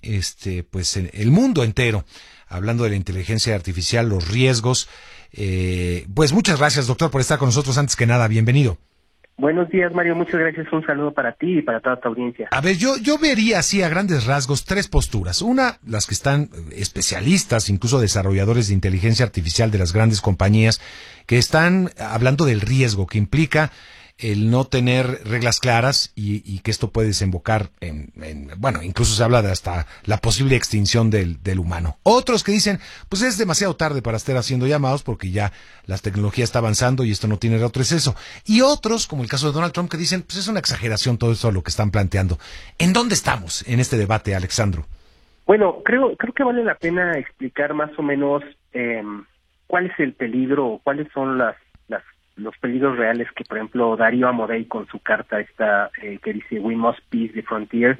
pues el mundo entero, hablando de la inteligencia artificial, los riesgos. Pues muchas gracias, doctor, por estar con nosotros. Antes que nada, bienvenido. Buenos días, Mario. Muchas gracias. Un saludo para ti y para toda tu audiencia. A ver, yo vería así a grandes rasgos tres posturas. Una, las que están especialistas, incluso desarrolladores de inteligencia artificial de las grandes compañías, que están hablando del riesgo que implica el no tener reglas claras y que esto puede desembocar bueno, incluso se habla de hasta la posible extinción del humano. Otros que dicen, pues es demasiado tarde para estar haciendo llamados porque ya la tecnología está avanzando y esto no tiene retroceso. Y otros, como el caso de Donald Trump, que dicen, pues es una exageración todo eso lo que están planteando. ¿En dónde estamos en este debate, Alexandro? Bueno, creo que vale la pena explicar más o menos cuál es el peligro o cuáles son los peligros reales que, por ejemplo, Darío Amodei con su carta esta que dice We must peace the frontier,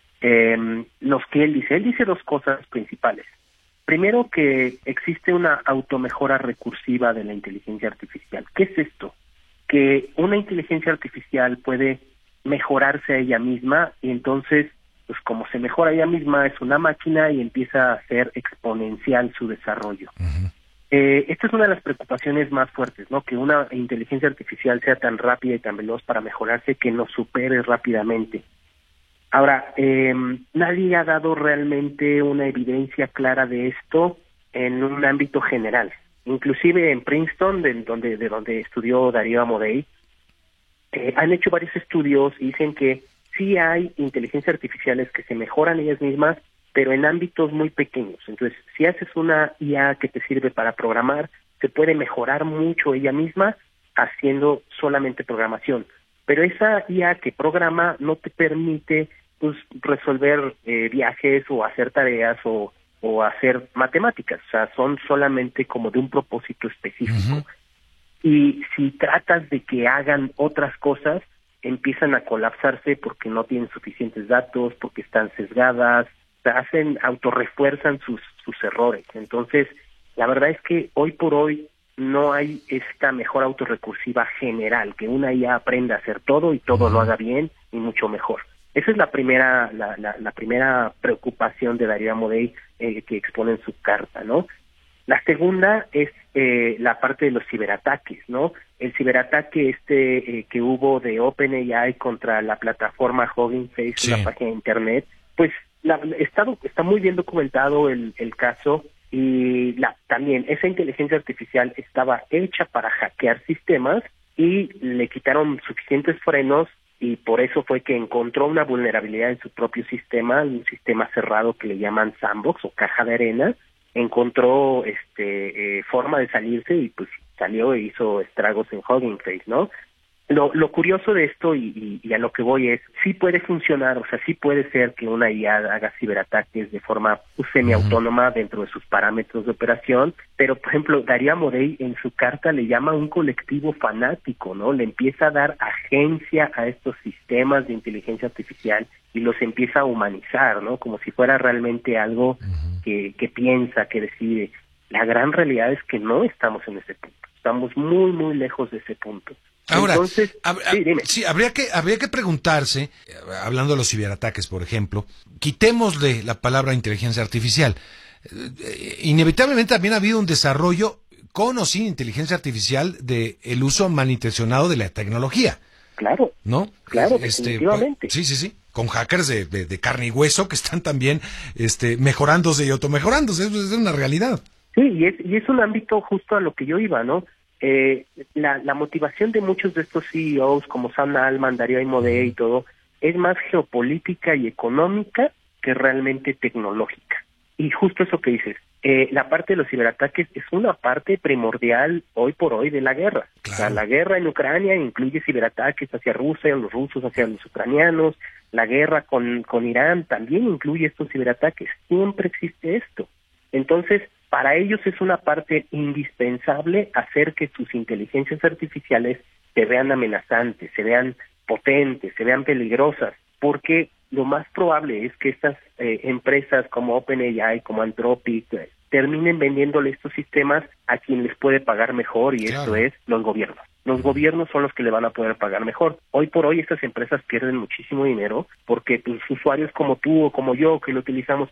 los que él dice dos cosas principales. Primero, que existe una automejora recursiva de la inteligencia artificial. ¿Qué es esto? Que una inteligencia artificial puede mejorarse a ella misma y entonces, pues como se mejora ella misma, es una máquina y empieza a ser exponencial su desarrollo. Uh-huh. Esta es una de las preocupaciones más fuertes, ¿no? Que una inteligencia artificial sea tan rápida y tan veloz para mejorarse que nos supere rápidamente. Ahora, nadie ha dado realmente una evidencia clara de esto en un ámbito general. Inclusive en Princeton, de donde estudió Darío Amodei, han hecho varios estudios y dicen que sí hay inteligencias artificiales que se mejoran ellas mismas, pero en ámbitos muy pequeños. Entonces, si haces una IA que te sirve para programar, se puede mejorar mucho ella misma haciendo solamente programación. Pero esa IA que programa no te permite pues resolver viajes o hacer tareas o hacer matemáticas. O sea, son solamente como de un propósito específico. Uh-huh. Y si tratas de que hagan otras cosas, empiezan a colapsarse porque no tienen suficientes datos, porque están sesgadas, autorrefuerzan sus errores. Entonces, la verdad es que hoy por hoy no hay esta mejora autorrecursiva general, que una IA aprenda a hacer todo y todo lo haga bien y mucho mejor. Esa es la primera preocupación de Darío Amodei que expone en su carta, ¿no? La segunda es la parte de los ciberataques, ¿no? El ciberataque que hubo de OpenAI contra la plataforma Hugging Face, sí, una página de internet, pues está muy bien documentado el caso y también esa inteligencia artificial estaba hecha para hackear sistemas y le quitaron suficientes frenos y por eso fue que encontró una vulnerabilidad en su propio sistema, un sistema cerrado que le llaman sandbox o caja de arena. Encontró forma de salirse y pues salió e hizo estragos en Hugging Face, ¿no? Lo curioso de esto y a lo que voy es, sí puede funcionar, o sea, sí puede ser que una IA haga ciberataques de forma semiautónoma dentro de sus parámetros de operación, pero, por ejemplo, Darío Amodei en su carta le llama un colectivo fanático, ¿no? Le empieza a dar agencia a estos sistemas de inteligencia artificial y los empieza a humanizar, ¿no? Como si fuera realmente algo que piensa, que decide. La gran realidad es que no estamos en ese punto, estamos muy, muy lejos de ese punto. Ahora, entonces, sí, habría que preguntarse, hablando de los ciberataques, por ejemplo, quitémosle la palabra inteligencia artificial. Inevitablemente también ha habido un desarrollo con o sin inteligencia artificial de el uso malintencionado de la tecnología. Claro, ¿no? Claro, definitivamente. Sí. Con hackers de carne y hueso que están también mejorándose y automejorándose, eso es una realidad. Sí, y es un ámbito justo a lo que yo iba, ¿no? La motivación de muchos de estos CEOs como Sam Altman, Darío Amodei y todo, es más geopolítica y económica que realmente tecnológica. Y justo eso que dices, la parte de los ciberataques es una parte primordial hoy por hoy de la guerra. Claro. O sea, la guerra en Ucrania incluye ciberataques hacia Rusia, los rusos hacia los ucranianos, la guerra con Irán también incluye estos ciberataques. Siempre existe esto. Entonces, para ellos es una parte indispensable hacer que sus inteligencias artificiales se vean amenazantes, se vean potentes, se vean peligrosas, porque lo más probable es que estas empresas como OpenAI, como Anthropic, terminen vendiéndole estos sistemas a quien les puede pagar mejor, y Claro. esto es los gobiernos. Los gobiernos son los que le van a poder pagar mejor. Hoy por hoy estas empresas pierden muchísimo dinero porque pues, usuarios como tú o como yo que lo utilizamos,